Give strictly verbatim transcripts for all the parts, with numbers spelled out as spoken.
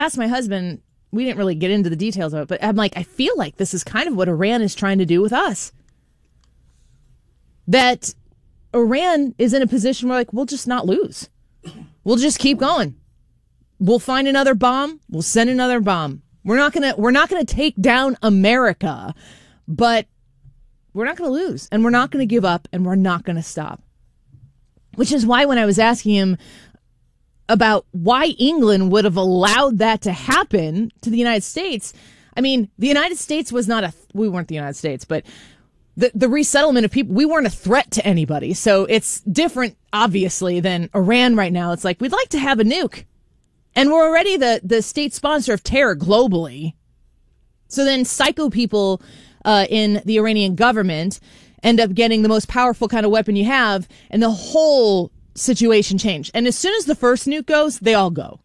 asked my husband, we didn't really get into the details of it, but I'm like, I feel like this is kind of what Iran is trying to do with us. That Iran is in a position where, like, we'll just not lose. We'll just keep going. We'll find another bomb. We'll send another bomb. We're not gonna we're not gonna take down America, but we're not gonna lose, and we're not gonna give up, and we're not gonna stop. Which is why when I was asking him about why England would have allowed that to happen to the United States, I mean, the United States was not a we weren't the United States, but the the resettlement of people, we weren't a threat to anybody. So it's different, obviously, than Iran right now. It's like, we'd like to have a nuke. And we're already the, the state sponsor of terror globally. So then psycho people uh, in the Iranian government end up getting the most powerful kind of weapon you have, and the whole situation changed. And as soon as the first nuke goes, they all go.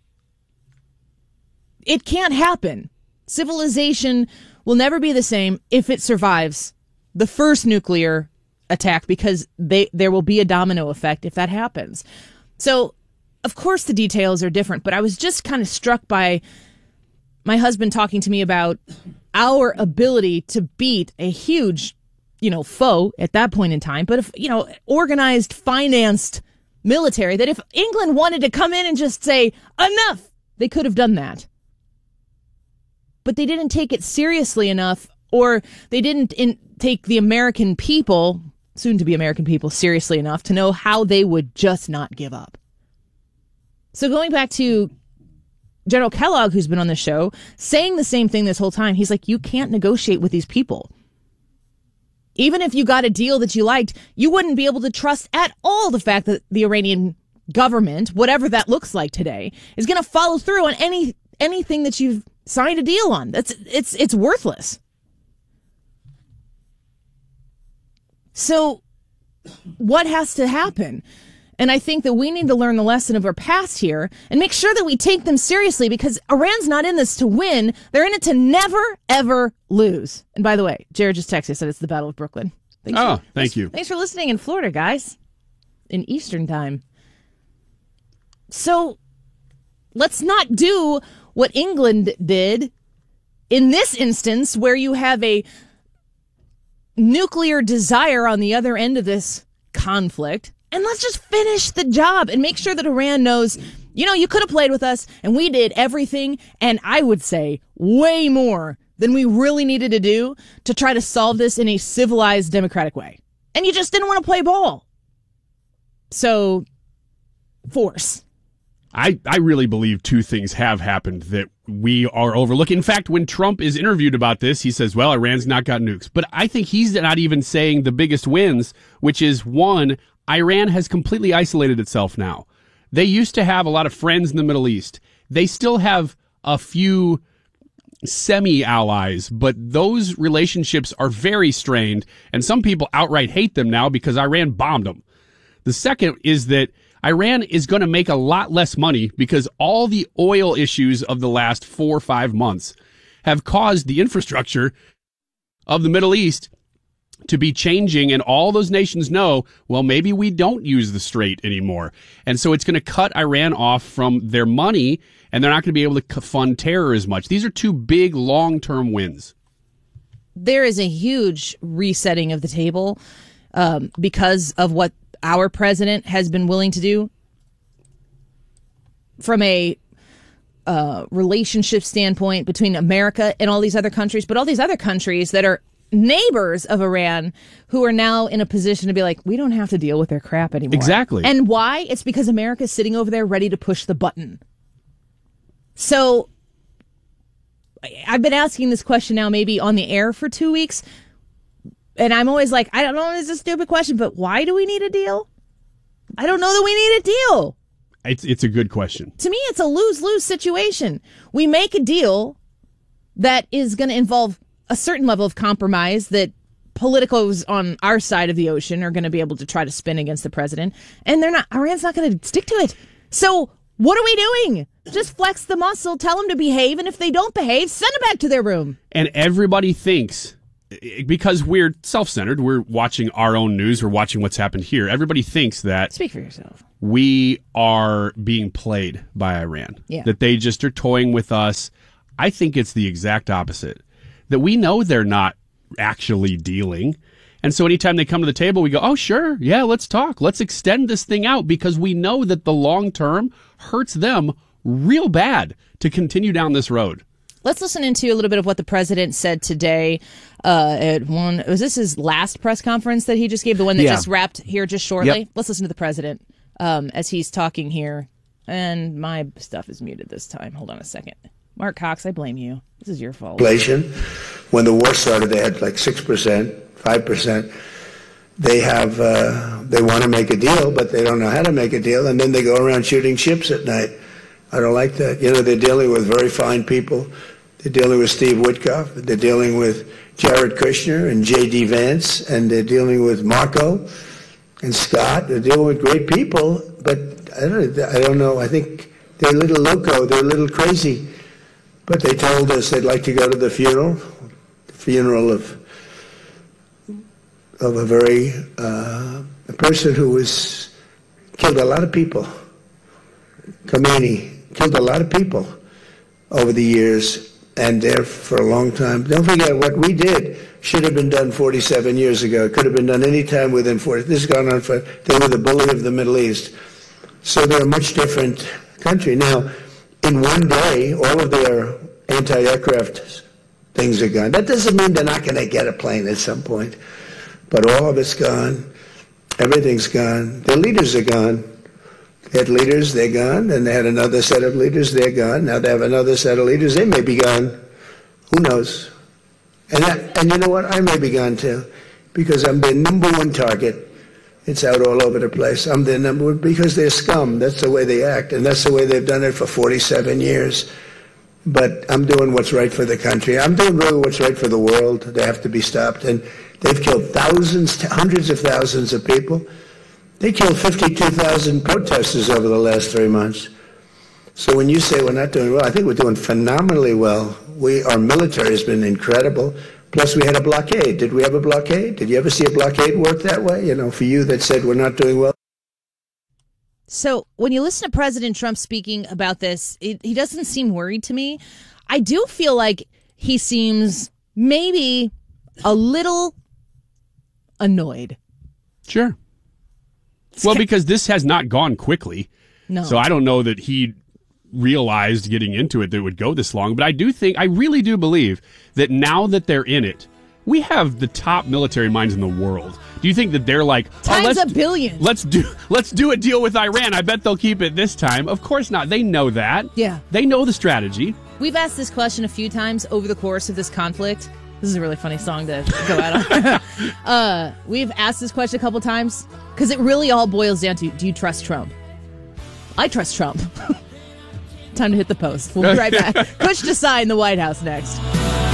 It can't happen. Civilization will never be the same if it survives the first nuclear attack, because they there will be a domino effect if that happens. So, of course, the details are different, but I was just kind of struck by my husband talking to me about our ability to beat a huge, you know, foe at that point in time. But if, you know, organized, financed military, that if England wanted to come in and just say, enough, they could have done that. But they didn't take it seriously enough, or they didn't in, take the American people, soon to be American people, seriously enough to know how they would just not give up. So going back to General Kellogg, who's been on the show, saying the same thing this whole time, he's like, you can't negotiate with these people. Even if you got a deal that you liked, you wouldn't be able to trust at all the fact that the Iranian government, whatever that looks like today, is going to follow through on any anything that you've signed a deal on. That's it's it's worthless. So what has to happen? And I think that we need to learn the lesson of our past here and make sure that we take them seriously, because Iran's not in this to win. They're in it to never, ever lose. And by the way, Jared just texted, said it's the Battle of Brooklyn. Thanks oh, for, thank thanks, you. Thanks for listening in Florida, guys, in Eastern time. So let's not do what England did in this instance, where you have a nuclear desire on the other end of this conflict. And let's just finish the job and make sure that Iran knows, you know, you could have played with us and we did everything, and I would say way more than we really needed to do to try to solve this in a civilized, democratic way. And you just didn't want to play ball. So, force. I, I really believe two things have happened that we are overlooking. In fact, when Trump is interviewed about this, he says, well, Iran's not got nukes. But I think he's not even saying the biggest wins, which is, one, Iran has completely isolated itself now. They used to have a lot of friends in the Middle East. They still have a few semi-allies, but those relationships are very strained, and some people outright hate them now because Iran bombed them. The second is that Iran is going to make a lot less money because all the oil issues of the last four or five months have caused the infrastructure of the Middle East to be changing, and all those nations know, well, maybe we don't use the Strait anymore. And so it's going to cut Iran off from their money, and they're not going to be able to fund terror as much. These are two big long-term wins. There is a huge resetting of the table um, because of what our president has been willing to do from a uh, relationship standpoint between America and all these other countries, but all these other countries that are neighbors of Iran who are now in a position to be like, we don't have to deal with their crap anymore. Exactly. And why? It's because America's sitting over there ready to push the button. So I've been asking this question now maybe on the air for two weeks. And I'm always like, I don't know, it's a stupid question, but why do we need a deal? I don't know that we need a deal. It's it's a good question. To me, it's a lose-lose situation. We make a deal that is going to involve a certain level of compromise that politicos on our side of the ocean are going to be able to try to spin against the president. And they're not, Iran's not going to stick to it. So what are we doing? Just flex the muscle, tell them to behave, and if they don't behave, send them back to their room. And everybody thinks because we're self-centered, we're watching our own news, we're watching what's happened here. Everybody thinks that Speak for yourself. We are being played by Iran. Yeah. That they just are toying with us. I think it's the exact opposite. That we know they're not actually dealing. And so anytime they come to the table, we go, oh, sure, yeah, let's talk. Let's extend this thing out because we know that the long term hurts them real bad to continue down this road. Let's listen into a little bit of what the president said today uh, at one. Was this his last press conference that he just gave? The one that Yeah. just wrapped here just shortly? Yep. Let's listen to the president um, as he's talking here. And my stuff is muted this time. Hold on a second. Mark Cox, I blame you. This is your fault. Inflation. When the war started, they had like six percent, five percent. They have, uh, they want to make a deal, but they don't know how to make a deal, and then they go around shooting ships at night. I don't like that. You know, they're dealing with very fine people. They're dealing with Steve Witkoff. They're dealing with Jared Kushner and J D Vance, and they're dealing with Marco and Scott. They're dealing with great people, but I don't, I don't know. I think they're a little loco. They're a little crazy. But they told us they'd like to go to the funeral, the funeral of of a very uh, a person who was killed a lot of people. Khomeini killed a lot of people over the years, and there for a long time. Don't forget, what we did should have been done forty-seven years ago. It could have been done any time within forty. This has gone on for. They were the bully of the Middle East, so they're a much different country now. In one day, all of their anti-aircraft things are gone. That doesn't mean they're not going to get a plane at some point, but all of it's gone. Everything's gone. Their leaders are gone. They had leaders, they're gone, and they had another set of leaders, they're gone. Now they have another set of leaders, they may be gone. Who knows? And that, and you know what? I may be gone too, because I'm their number one target. It's out all over the place. I'm their number one because they're scum. That's the way they act, and that's the way they've done it for forty-seven years. But I'm doing what's right for the country. I'm doing really what's right for the world. They have to be stopped. And they've killed thousands, hundreds of thousands of people. They killed fifty-two thousand protesters over the last three months. So when you say we're not doing well, I think we're doing phenomenally well. We, our military has been incredible. Plus, we had a blockade. Did we have a blockade? Did you ever see a blockade work that way? You know, for you that said we're not doing well. So when you listen to President Trump speaking about this, it, he doesn't seem worried to me. I do feel like he seems maybe a little annoyed. Sure. Well, because this has not gone quickly. No. So I don't know that he realized getting into it that it would go this long. But I do think, I really do believe that now that they're in it, we have the top military minds in the world. Do you think that they're like, oh, Times let's, a billion. Let's do let's do a deal with Iran. I bet they'll keep it this time. Of course not. They know that. Yeah. They know the strategy. We've asked this question a few times over the course of this conflict. This is a really funny song to go out on. uh, we've asked this question a couple times because it really all boils down to, do you trust Trump? I trust Trump. Time to hit the post. We'll be right back. Kush Desai in the White House next.